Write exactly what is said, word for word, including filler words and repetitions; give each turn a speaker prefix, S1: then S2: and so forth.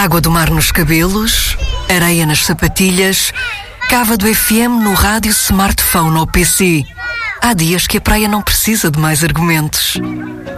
S1: Água do mar nos cabelos, areia nas sapatilhas, cava do F M no rádio, smartphone ou P C. Há dias que a praia não precisa de mais argumentos.